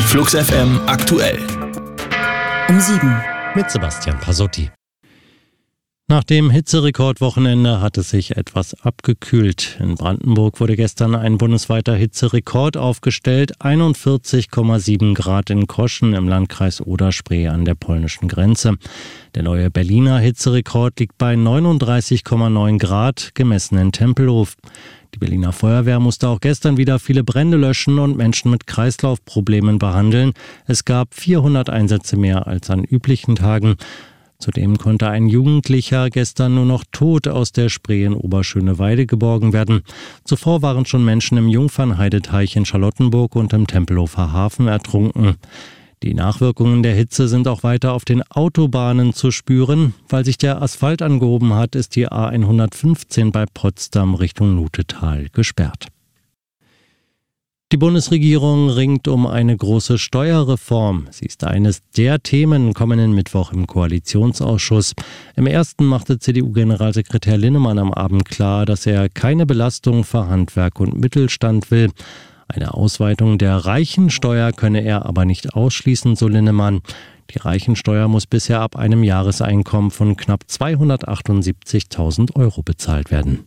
Flux FM aktuell. Um 7. Mit Sebastian Pasotti. Nach dem Hitzerekordwochenende hat es sich etwas abgekühlt. In Brandenburg wurde gestern ein bundesweiter Hitzerekord aufgestellt. 41,7 Grad in Koschen im Landkreis Oder-Spree an der polnischen Grenze. Der neue Berliner Hitzerekord liegt bei 39,9 Grad, gemessen in Tempelhof. Die Berliner Feuerwehr musste auch gestern wieder viele Brände löschen und Menschen mit Kreislaufproblemen behandeln. Es gab 400 Einsätze mehr als an üblichen Tagen. Zudem konnte ein Jugendlicher gestern nur noch tot aus der Spree in Oberschöneweide geborgen werden. Zuvor waren schon Menschen im Jungfernheideteich in Charlottenburg und im Tempelhofer Hafen ertrunken. Die Nachwirkungen der Hitze sind auch weiter auf den Autobahnen zu spüren. Weil sich der Asphalt angehoben hat, ist die A115 bei Potsdam Richtung Lutetal gesperrt. Die Bundesregierung ringt um eine große Steuerreform. Sie ist eines der Themen kommenden Mittwoch im Koalitionsausschuss. Im ersten machte CDU-Generalsekretär Linnemann am Abend klar, dass er keine Belastung für Handwerk und Mittelstand will. Eine Ausweitung der Reichensteuer könne er aber nicht ausschließen, so Linnemann. Die Reichensteuer muss bisher ab einem Jahreseinkommen von knapp 278.000 € bezahlt werden.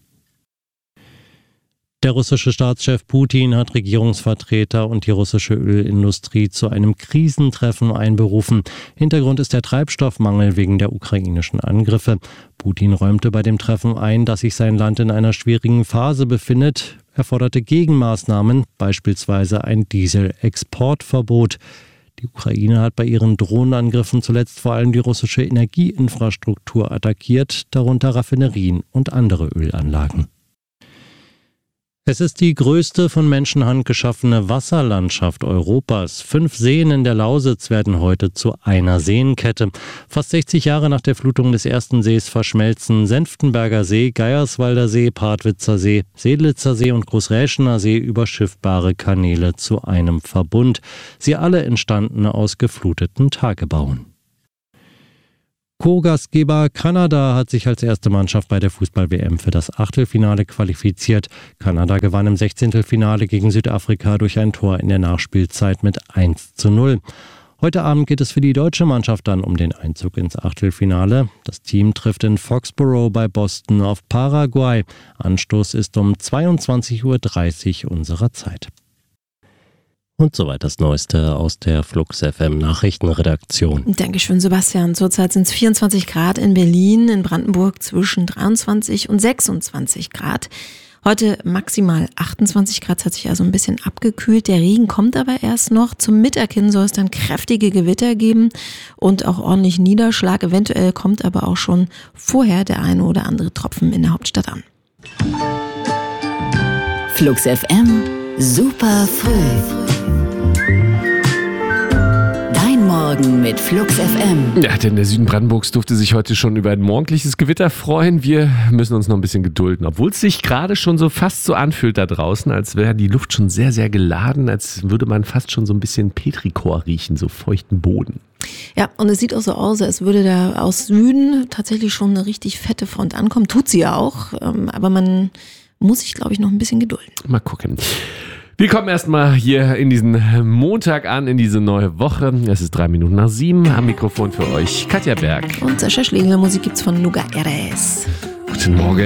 Der russische Staatschef Putin hat Regierungsvertreter und die russische Ölindustrie zu einem Krisentreffen einberufen. Hintergrund ist der Treibstoffmangel wegen der ukrainischen Angriffe. Putin räumte bei dem Treffen ein, dass sich sein Land in einer schwierigen Phase befindet. Er forderte Gegenmaßnahmen, beispielsweise ein Dieselexportverbot. Die Ukraine hat bei ihren Drohnenangriffen zuletzt vor allem die russische Energieinfrastruktur attackiert, darunter Raffinerien und andere Ölanlagen. Es ist die größte von Menschenhand geschaffene Wasserlandschaft Europas. 5 Seen in der Lausitz werden heute zu einer Seenkette. Fast 60 Jahre nach der Flutung des ersten Sees verschmelzen Senftenberger See, Geierswalder See, Partwitzer See, Sedlitzer See und Großräschener See über schiffbare Kanäle zu einem Verbund. Sie alle entstanden aus gefluteten Tagebauen. Co-Gastgeber Kanada hat sich als erste Mannschaft bei der Fußball-WM für das Achtelfinale qualifiziert. Kanada gewann im 16. Finale gegen Südafrika durch ein Tor in der Nachspielzeit mit 1:0. Heute Abend geht es für die deutsche Mannschaft dann um den Einzug ins Achtelfinale. Das Team trifft in Foxborough bei Boston auf Paraguay. Anstoß ist um 22:30 Uhr unserer Zeit. Und soweit das Neueste aus der Flux FM Nachrichtenredaktion. Dankeschön, Sebastian. Zurzeit sind es 24 Grad in Berlin, in Brandenburg zwischen 23 und 26 Grad. Heute maximal 28 Grad, es hat sich also ein bisschen abgekühlt. Der Regen kommt aber erst noch. Zum Mittag hin soll es dann kräftige Gewitter geben und auch ordentlich Niederschlag. Eventuell kommt aber auch schon vorher der eine oder andere Tropfen in der Hauptstadt an. Flux FM, super früh. Morgen mit Flux FM. Ja, denn der Süden Brandenburgs durfte sich heute schon über ein morgendliches Gewitter freuen. Wir müssen uns noch ein bisschen gedulden, obwohl es sich gerade schon so fast so anfühlt da draußen, als wäre die Luft schon sehr, sehr geladen, als würde man fast schon so ein bisschen Petrichor riechen, so feuchten Boden. Ja, und es sieht auch so aus, als würde da aus Süden tatsächlich schon eine richtig fette Front ankommen. Tut sie ja auch, aber man muss sich, glaube ich, noch ein bisschen gedulden. Mal gucken. Wir kommen erstmal hier in diesen Montag an, in diese neue Woche. Es ist 7:03. Am Mikrofon für euch Katja Berg. Und Sascha Schlegel. Musik gibt's von Lugar Eres. Guten Morgen.